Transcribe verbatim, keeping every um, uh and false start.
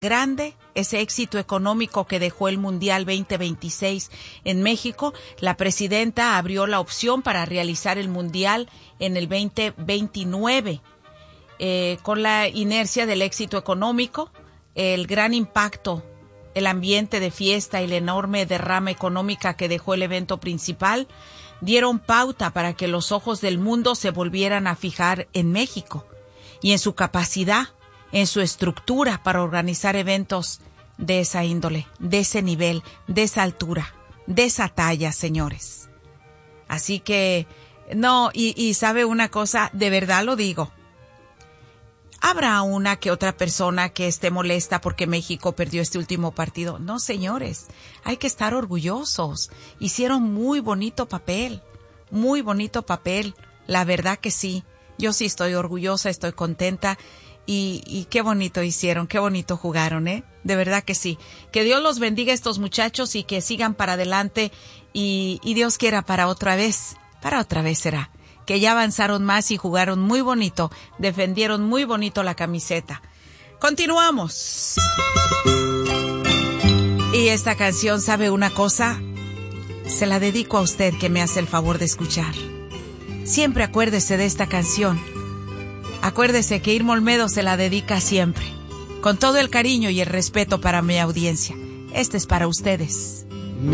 grande, ese éxito económico que dejó el Mundial veinte veintiséis en México, la presidenta abrió la opción para realizar el Mundial en el veinte veintinueve. Eh, con la inercia del éxito económico, el gran impacto, el ambiente de fiesta y la enorme derrama económica que dejó el evento principal, dieron pauta para que los ojos del mundo se volvieran a fijar en México y en su capacidad, en su estructura para organizar eventos de esa índole, de ese nivel, de esa altura, de esa talla, señores. Así que, no, y, y sabe una cosa, de verdad lo digo, ¿habrá una que otra persona que esté molesta porque México perdió este último partido? No, señores, hay que estar orgullosos. Hicieron muy bonito papel, muy bonito papel, la verdad que sí. Yo sí estoy orgullosa, estoy contenta. Y, y qué bonito hicieron, qué bonito jugaron, ¿eh? De verdad que sí. Que Dios los bendiga a estos muchachos y que sigan para adelante y, y Dios quiera para otra vez, para otra vez será. Que ya avanzaron más y jugaron muy bonito, defendieron muy bonito la camiseta. Continuamos. Y esta canción, ¿sabe una cosa? Se la dedico a usted que me hace el favor de escuchar. Siempre acuérdese de esta canción. Acuérdese que Irma Olmedo se la dedica siempre, con todo el cariño y el respeto para mi audiencia. Este es para ustedes.